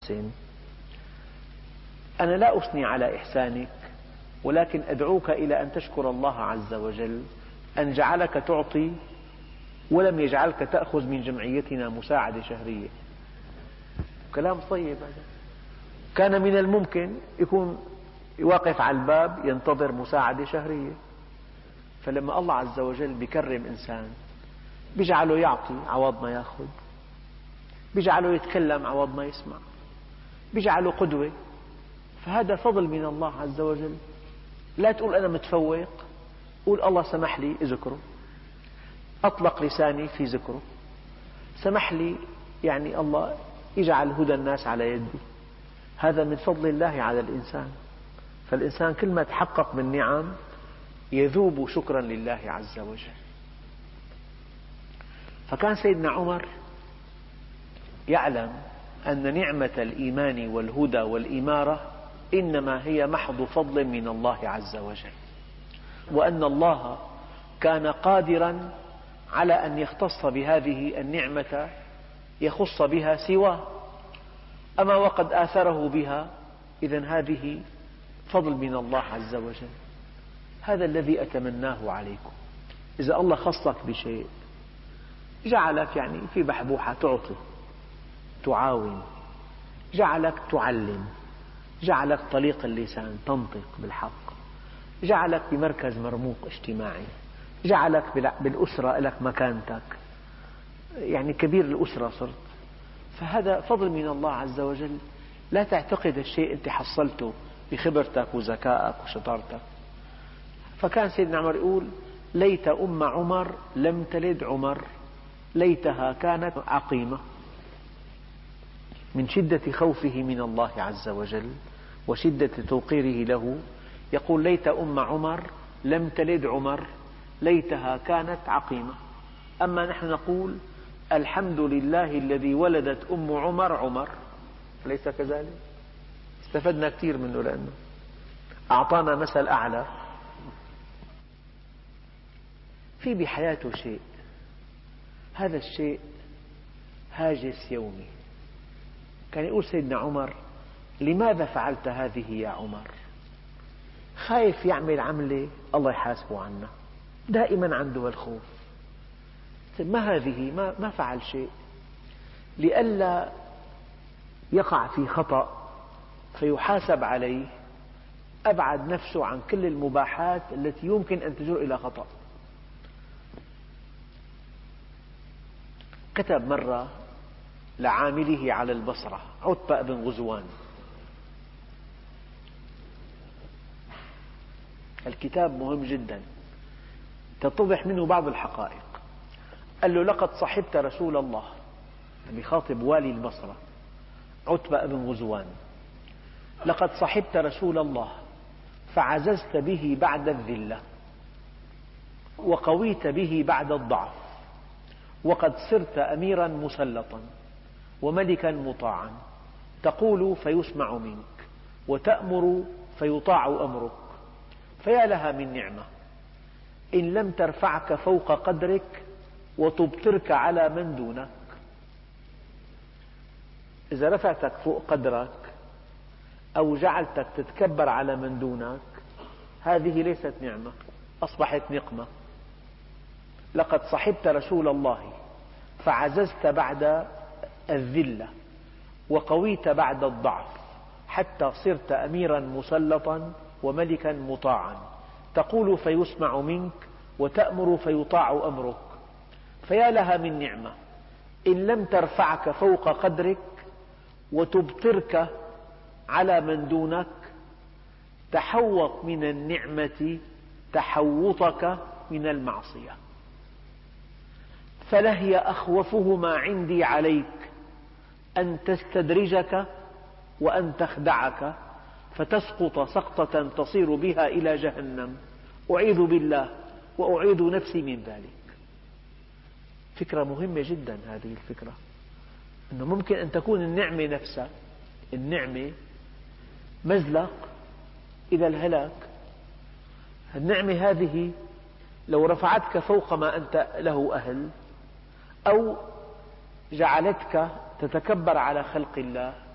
محسن. أنا لا أثني على إحسانك، ولكن أدعوك إلى أن تشكر الله عز وجل أن جعلك تعطي ولم يجعلك تأخذ من جمعيتنا مساعدة شهرية. كلام طيب هذا. كان من الممكن يكون واقف على الباب ينتظر مساعدة شهرية، فلما الله عز وجل بيكرم إنسان بيجعله يعطي عوض ما يأخذ، بيجعله يتكلم عوض ما يسمع، بيجعله قدوة. فهذا فضل من الله عز وجل. لا تقول أنا متفوق، قول الله سمح لي أذكره، أطلق لساني في ذكره، سمح لي يعني الله يجعل هدى الناس على يدي. هذا من فضل الله على الإنسان. فالإنسان كل ما تحقق بالنعم يذوب شكرا لله عز وجل. فكان سيدنا عمر يعلم أن نعمة الإيمان والهدى والإمارة إنما هي محض فضل من الله عز وجل، وأن الله كان قادرا على أن يختص بهذه النعمة يخص بها سواه، أما وقد آثره بها، إذن هذه فضل من الله عز وجل. هذا الذي أتمناه عليكم. إذا الله خصك بشيء، جعلك يعني في بحبوحة تعطي، تعاون، جعلك تعلم، جعلك طليق اللسان تنطق بالحق، جعلك بمركز مرموق اجتماعي، جعلك بالأسرة لك مكانتك، يعني كبير الأسرة صرت، فهذا فضل من الله عز وجل. لا تعتقد الشيء أنت حصلته بخبرتك وذكائك وشطارتك. فكان سيدنا عمر يقول: ليت أم عمر لم تلد عمر، ليتها كانت عقيمة. من شدة خوفه من الله عز وجل وشدة توقيره له يقول: ليت أم عمر لم تلد عمر، ليتها كانت عقيمة. أما نحن نقول: الحمد لله الذي ولدت أم عمر عمر. أليس كذلك؟ استفدنا كثير منه، لأنه أعطانا مثل أعلى. في بحياته شيء، هذا الشيء هاجس يومي. كان يقول سيدنا عمر: لماذا فعلت هذه يا عمر؟ خايف يعمل عملة الله يحاسبه عنها، دائما عنده الخوف. ما هذه؟ ما فعل شيء، لئلا يقع في خطأ فيحاسب عليه، أبعد نفسه عن كل المباحات التي يمكن أن تجر إلى خطأ. كتب مرة لعامله على البصرة عتبة بن غزوان، الكتاب مهم جدا تتضح منه بعض الحقائق. قال له: لقد صحبت رسول الله، بخاطب والي البصرة عتبة بن غزوان، لقد صحبت رسول الله فعززت به بعد الذلة، وقويت به بعد الضعف، وقد صرت أميرا مسلطا وملكا مطاعا، تقول فيسمع منك، وتأمر فيطاع أمرك، فيا لها من نعمة إن لم ترفعك فوق قدرك وتبطرك على من دونك. إذا رفعتك فوق قدرك أو جعلتك تتكبر على من دونك، هذه ليست نعمة، أصبحت نقمة. لقد صحبت رسول الله فعززت بعد الذلة، وقويت بعد الضعف، حتى صرت أميرا مسلطا وملكا مطاعا، تقول فيسمع منك، وتأمر فيطاع أمرك، فيا لها من نعمة إن لم ترفعك فوق قدرك وتبطرك على من دونك. تحوط من النعمة تحوطك من المعصية، فلهي أخوفهما عندي عليك أن تستدرجك وأن تخدعك فتسقط سقطة تصير بها إلى جهنم، أعيذ بالله وأعيذ نفسي من ذلك. فكرة مهمة جدا هذه الفكرة، أنه ممكن أن تكون النعمة نفسها، النعمة مزلق إلى الهلاك. النعمة هذه لو رفعتك فوق ما أنت له أهل، أو جعلتك تتكبر على خلق الله،